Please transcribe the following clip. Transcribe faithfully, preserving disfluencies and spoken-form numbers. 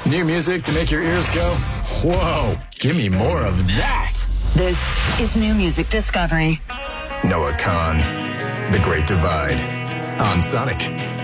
New music to make your ears go, whoa, give me more of that. This is New Music Discovery. Noah Kahan, The Great Divide, on Sonic.